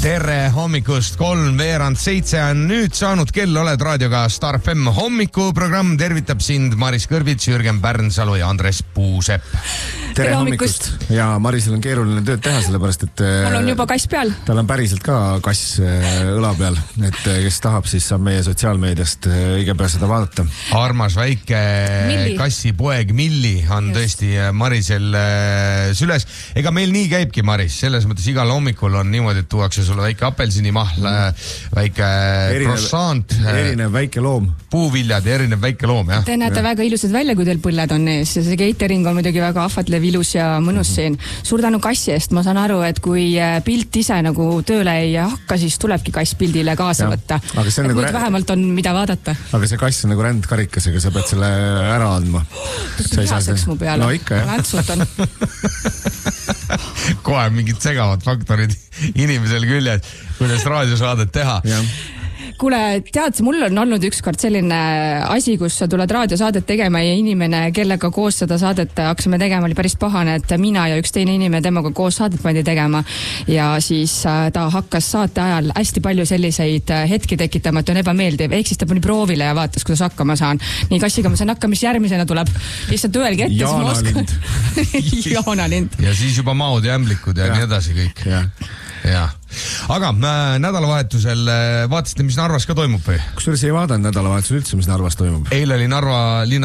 tere hommikust, 3:07 on nüüd saanud kell, oled raadioga Star FM hommikuprogramm, tervitab sind Maris Kõrvits, Jürgen Pärnsalu ja Andres Puusepp. Tere hommikust. Ja Marisel on keeruline tööd teha, sellepärast et mul on juba kass peal. Tal on päriselt ka kass õla peal, et kes tahab, siis saab meie sotsiaalmeediast õige pea seda vaadata. Armas väike Milli. Kassipoeg Milli on tõesti Marisel süles. Ega meil nii käibki, Maris, selles mõttes igal hommikul on niimoodi, et tuuakse sulle väike apelsinimahl, väike croissant, erinev väike loom, puuviljad ja erinev väike loom, jah. Te näete väga ilusad välja, kui teil põlled on ees. See catering on muidugi väga ahvatlev, ilus ja mõnus siin. Suur tänu kassi eest. Ma saan aru, et kui pilt ise nagu tööle ei hakka, siis tulebki kass pildile kaasa võtta. Nagu vähemalt on mida vaadata. Aga see kass on nagu rändkarikasega, sa pead selle ära andma. Sa vihaseks mu peale. No ikka, jah. Väntsutan. Kohe mingid segavad faktorid inimesel küljes, kuidas raadiosaadet teha. Kuule, tead, mul on olnud ükskord selline asi, kus sa tuled raadiosaadet tegema ja inimene, kellega koos seda saadet hakkasime tegema, oli päris pahane, et mina ja üks teine inimene temaga koos saadet pandi tegema ja siis ta hakkas saate ajal hästi palju selliseid hetki tekitama, et on ebameeldiv, ehk siis ta pani proovile ja vaatas, kuidas hakkama saan. Nii kassiga ma saan hakkama, mis järgmisena tuleb. Lihtsalt öelge ette, Jaanalind. Jaanalind. Ja siis juba maud ja ämblikud ja nii edasi kõik. Ja. Aga nädalavahetusel vaatasite, mis Narvas ka toimub või? Kusjuures ei vaadanud nädalavahetusel üldse, mis Narvas toimub. Eile oli Narva linna